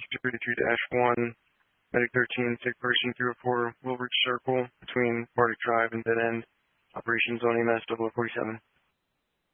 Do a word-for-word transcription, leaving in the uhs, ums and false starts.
two thirty-three dash one, Medic thirteen, sick person three oh four, Wilbridge Circle between Bardic Drive and Dead End. Operations on E M S double oh forty-seven.